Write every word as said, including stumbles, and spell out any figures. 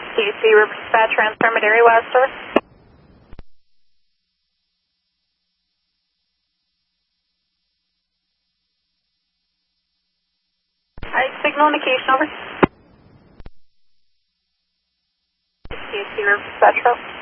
C C River Dispatch, transfer Madera West, sir. Alright, signal indication, over. C C River Dispatch,